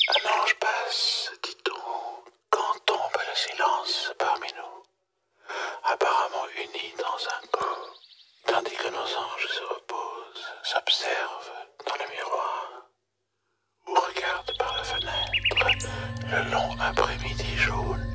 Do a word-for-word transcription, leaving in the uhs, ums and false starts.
Un ange passe, dit-on, quand tombe le silence parmi nous, apparemment unis dans un corps, tandis que nos anges se reposent, s'observent dans le miroir, ou regardent par la fenêtre le long après-midi jaune